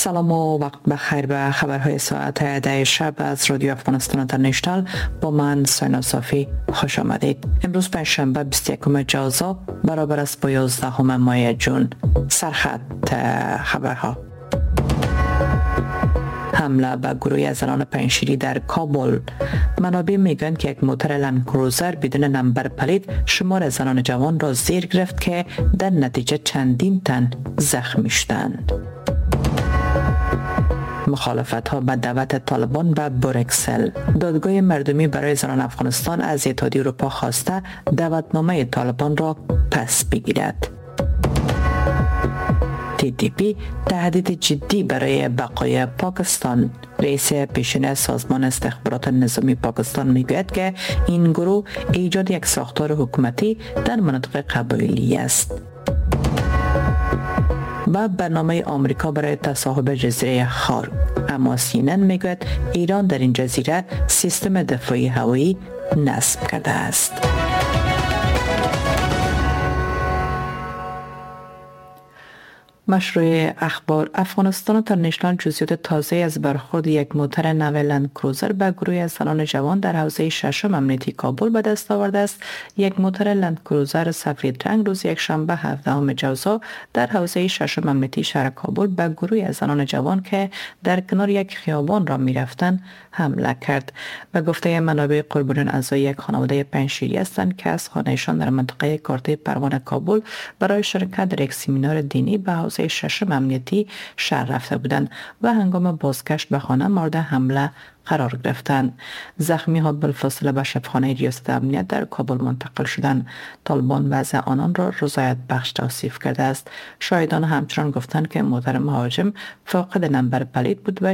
سلام و وقت بخیر به خبرهای ساعت 10 شب از رادیو افغانستان اینترنشنال با من ساینا صافی خوش آمدید. امروز پنجشنبه 21 جوزا برابر است با 11 ماه جون. سرخط خبرها: حمله به گروه زنان پنشیری در کابل. منابع میگن که یک موتر لندکروزر بدون نمبر پلیت شمار زنان جوان را زیر گرفت که در نتیجه چندین تن زخمی شدند. مخالفت ها به دعوت طالبان به بروکسل. دادگاه مردمی برای زنان افغانستان از اتحادیه اروپا خواسته دعوتنامه طالبان را پس بگیرد. TTP تهدید جدی برای بقای پاکستان. رئیس پیشین سازمان استخبارات نظامی پاکستان میگوید که این گروه ایجاد یک ساختار حکومتی در مناطق قبایلی است. و برنامه آمریکا برای تصاحب جزیره خارک. اما CNN میگوید ایران در این جزیره سیستم دفاعی هوایی نصب کرده است. مشروع اخبار: افغانستان اینترنشنال جزئیات تازه از برخورد یک موتر نو لندکروزر به گروه زنان جوان در حوزه ششم امنیتی کابل به دست آورده است. یک موتر لندکروزر سفید رنگ روز یکشنبه 17 جوزا در حوزه ششم امنیتی شهر کابل به گروه زنان جوان که در کنار یک خیابان را می‌رفتند حمله کرد. به گفته منابع، قربانیان اعضای یک خانواده پنشیری هستند که از خانه‌شان در منطقه کارته پروانه کابل برای شرکت در یک سمینار دینی به حوزه ششم امنیتی شهر رفته بودند و هنگام بازگشت به خانه مورد حمله قرار گرفتند. زخمی ها بالفاصله به شفاخانه ریاست امنیت در کابل منتقل شدند. طالبان وضع آنان را رضایت بخش توصیف کرده است. شاهدان همچنان گفتند که موتر مهاجم فاقد نمبر پلیت بود و